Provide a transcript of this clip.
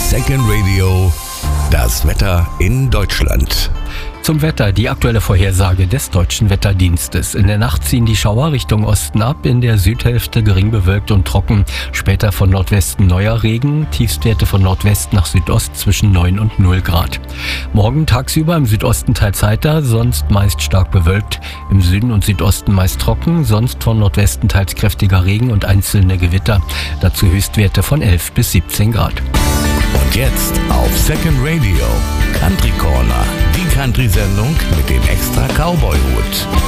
Second Radio, das Wetter in Deutschland. Zum Wetter, die aktuelle Vorhersage des Deutschen Wetterdienstes. In der Nacht ziehen die Schauer Richtung Osten ab, in der Südhälfte gering bewölkt und trocken. Später von Nordwesten neuer Regen, Tiefstwerte von Nordwest nach Südost zwischen 9 und 0 Grad. Morgen tagsüber im Südosten teils heiter, sonst meist stark bewölkt. Im Süden und Südosten meist trocken, sonst von Nordwesten teils kräftiger Regen und einzelne Gewitter. Dazu Höchstwerte von 11 bis 17 Grad. Und jetzt auf Second Radio, Country Corner, die Country-Sendung mit dem extra Cowboy-Hut.